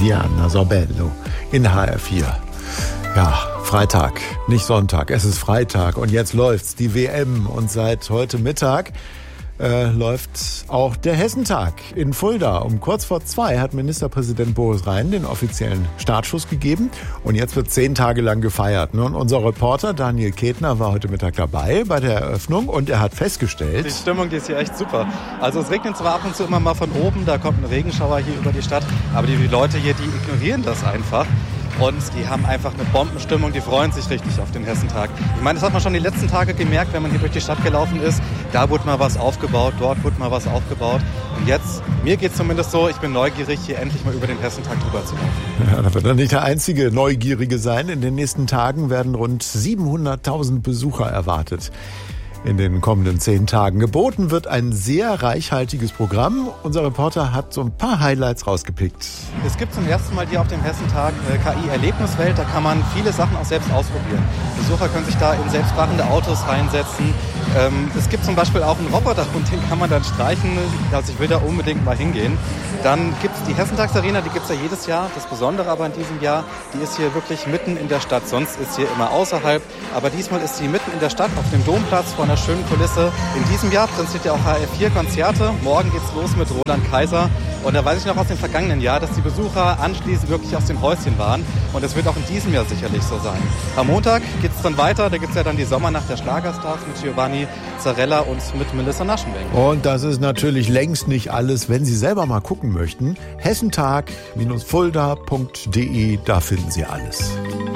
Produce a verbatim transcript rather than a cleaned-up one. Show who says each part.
Speaker 1: Diana Sorbello in H R vier. Ja, Freitag, nicht Sonntag, es ist Freitag und jetzt läuft's, die W M. Und seit heute Mittag äh, läuft auch der Hessentag in Fulda. Um kurz vor zwei hat Ministerpräsident Boris Rhein den offiziellen Startschuss gegeben und jetzt wird zehn Tage lang gefeiert. Und unser Reporter Daniel Ketner war heute Mittag dabei bei der Eröffnung und er hat festgestellt...
Speaker 2: Die Stimmung, die ist hier echt super. Also es regnet zwar ab und zu immer mal von oben, da kommt ein Regenschauer hier über die Stadt, aber die Leute hier, die ignorieren das einfach. Und die haben einfach eine Bombenstimmung, die freuen sich richtig auf den Hessentag. Ich meine, das hat man schon die letzten Tage gemerkt, wenn man hier durch die Stadt gelaufen ist. Da wurde mal was aufgebaut, dort wurde mal was aufgebaut. Und jetzt, mir geht es zumindest so, ich bin neugierig, hier endlich mal über den Hessentag drüber zu laufen.
Speaker 1: Ja, da wird er nicht der einzige Neugierige sein. In den nächsten Tagen werden rund siebenhunderttausend Besucher erwartet. In den kommenden zehn Tagen geboten wird ein sehr reichhaltiges Programm. Unser Reporter hat so ein paar Highlights rausgepickt.
Speaker 2: Es gibt zum ersten Mal hier auf dem Hessentag eine K I-Erlebniswelt. Da kann man viele Sachen auch selbst ausprobieren. Besucher können sich da in selbstfahrende Autos reinsetzen. Ähm, es gibt zum Beispiel auch einen Roboter und den kann man dann streichen. Also ich will da unbedingt mal hingehen. Dann gibt es die Hessentagsarena, die gibt es ja jedes Jahr. Das Besondere aber in diesem Jahr, die ist hier wirklich mitten in der Stadt. Sonst ist sie immer außerhalb. Aber diesmal ist sie mitten in der Stadt auf dem Domplatz vor einer schönen Kulisse. In diesem Jahr präsentiert ja auch H R vier Konzerte. Morgen geht's los mit Roland Kaiser. Und da weiß ich noch aus dem vergangenen Jahr, dass die Besucher anschließend wirklich aus dem Häuschen waren. Und es wird auch in diesem Jahr sicherlich so sein. Am Montag geht's dann weiter. Da gibt's ja dann die Sommernacht der Schlagerstars mit Giovanni Zarella und mit Melissa Naschenweng.
Speaker 1: Und das ist natürlich längst nicht alles. Wenn Sie selber mal gucken möchten, hessentag Fulda punkt de, da finden Sie alles.